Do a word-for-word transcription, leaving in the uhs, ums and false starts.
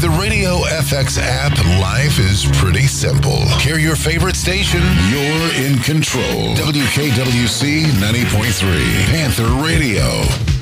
the Radio F X app, life is pretty simple. Hear your favorite station. You're in control. W K W C ninety point three, Panther Radio.